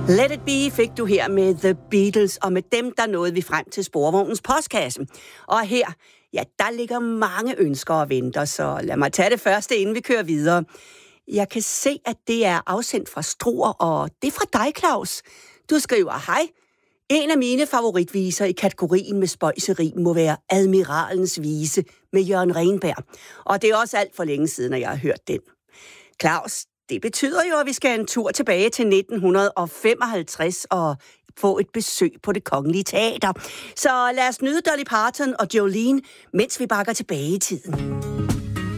Let It Be fik du her med The Beatles, og med dem der nåede vi frem til Sporvognens postkasse. Og her, ja, der ligger mange ønsker og venter, så lad mig tage det første, inden vi kører videre. Jeg kan se, at det er afsendt fra Struer, og det er fra dig, Claus. Du skriver, hej. En af mine favoritviser i kategorien med spøjseri må være Admiralens vise med Jørgen Renberg. Og det er også alt for længe siden, at jeg har hørt den. Claus, det betyder jo, at vi skal en tur tilbage til 1955 og få et besøg på Det Kongelige Teater. Så lad os nyde Dolly Parton og Jolene, mens vi bakker tilbage i tiden.